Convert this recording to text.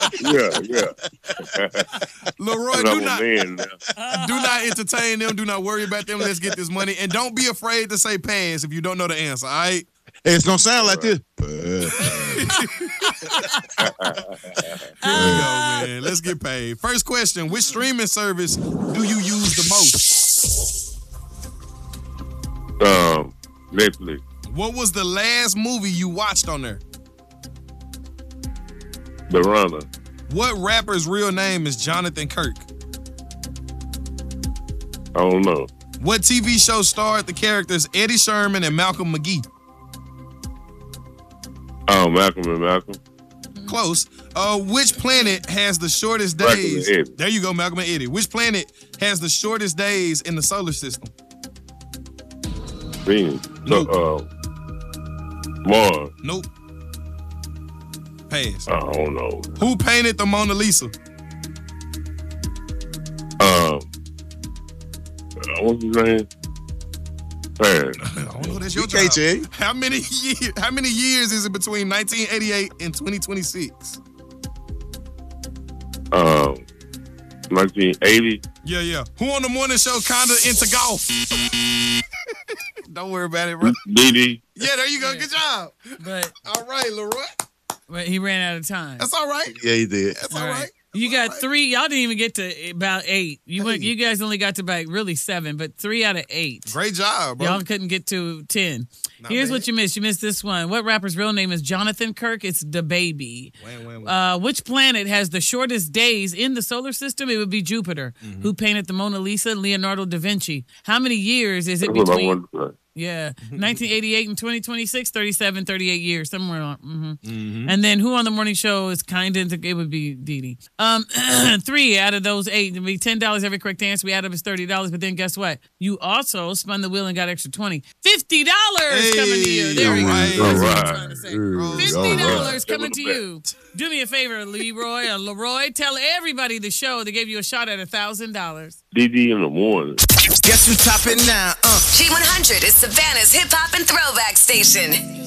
Leroy, do not entertain them. Do not worry about them. Let's get this money. And don't be afraid to say pass if you don't know the answer, all right? It's going to sound like this. Here we go, man. Let's get paid. First question. Which streaming service do you use the most? Netflix. What was the last movie you watched on there? The Runner. What rapper's real name is Jonathan Kirk? I don't know. What TV show starred the characters Eddie Sherman and Malcolm McGee? Oh, Malcolm and Malcolm. Close. Which planet has the shortest days? There you go, Malcolm and Eddie. Which planet has the shortest days in the solar system? Venus. Nope. Mars. Nope. Pass. I don't know. Who painted the Mona Lisa? What's his name? Pass. I don't know. That's your We can't job. tell you. How many years is it between 1988 and 2026? 1980. Yeah. Who on the morning show kinda into golf? Don't worry about it, bro. Didi. Yeah, there you go. Good job. But All right, Leroy. he ran out of time. That's all right. Yeah, he did. That's all right. You got 3. Y'all didn't even get to about 8. You guys only got to about really 7, but 3 out of 8. Great job, bro. Y'all couldn't get to 10. Here's bad. what you missed. You missed this one. What rapper's real name is Jonathan Kirk? It's the baby. Which planet has the shortest days in the solar system? It would be Jupiter. Mm-hmm. Who painted the Mona Lisa? Leonardo da Vinci. How many years is it That's what I between? wanted to say. Yeah, 1988 and 2026, 37, 38 years, somewhere on. And then who on the morning show is kind of, it would be Didi. 3 out of those 8, it'd be $10 every correct answer. We add up is $30, but then guess what? You also spun the wheel and got extra $20. $50 coming to you. There we go. That's what I'm trying to say. $50 coming to you. Do me a favor, Leroy or Leroy. Tell everybody the show. They gave you a shot at $1,000. DD in the morning. Guess who topping now? G100 is Savannah's hip hop and throwback station.